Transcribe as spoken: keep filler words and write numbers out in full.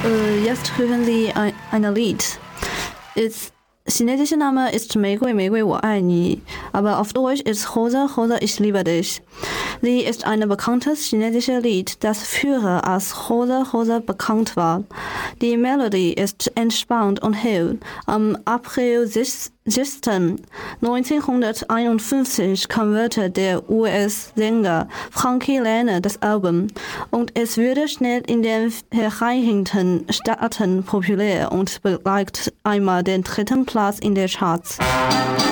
Äh, jetzt hören Sie ein, ein Lied. Ist, chinesischer Name ist 玫瑰玫瑰我爱你, aber auf Deutsch ist Rosa Rosa ich liebe dich. Sie ist ein bekanntes chinesisches Lied, das früher als Rosa Rosa bekannt war. Die Melodie ist entspannt und hell. Am April sechsten neunzehnhunderteinundfünfzig coverte der U S-Sänger Frankie Lane das Album und es wurde schnell in den Vereinigten Staaten populär und belegt einmal den dritten Platz in den Charts.